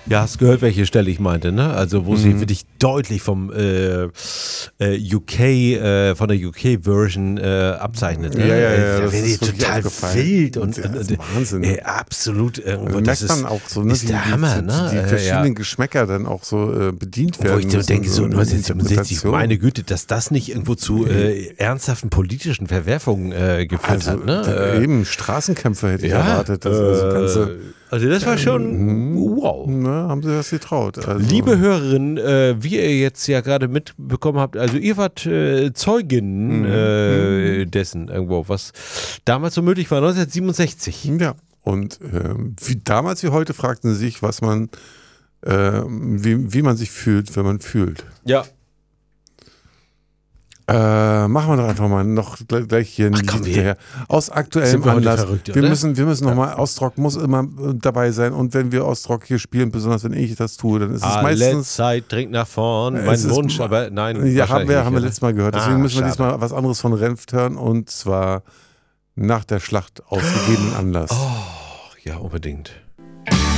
Ja, hast gehört, welche Stelle ich meinte, ne? Also wo sie wirklich deutlich vom von der UK-Version abzeichnet. Ne? Ja, Da das werden die ist wirklich total aufgefallen. wild Das ist Wahnsinn. absolut irgendwo. Das Das merkt ist, man auch so, ne, ist der Hammer, ne? die verschiedenen Geschmäcker dann auch so bedient werden. Wo ich so müssen, denke, so in 1967, Interpretation. meine Güte, dass das nicht irgendwo zu ernsthaften politischen Verwerfungen geführt hat. Ne? Eben Straßenkämpfe hätte ich erwartet. Also das war schon wow. Na, haben sie das getraut. Also, Liebe Hörerin, wie ihr jetzt ja gerade mitbekommen habt, also ihr wart Zeugin dessen irgendwo, was damals so möglich war, 1967. ja, und wie damals wie heute fragten sie sich, was man, wie man sich fühlt, wenn man fühlt. Ja. Machen wir doch einfach mal noch gleich hier hinterher. Aus aktuellem Anlass. Verrückt, wir müssen nochmal, Ostrock muss immer dabei sein, und wenn wir Ostrock hier spielen, besonders wenn ich das tue, dann ist es meistens... Zeit dringt nach vorn, mein Wunsch, aber nein. Ja, haben wir letztes Mal gehört, deswegen müssen wir schade. diesmal was anderes von Renft hören, und zwar nach der Schlacht aus gegebenem Anlass. Oh, ja, unbedingt.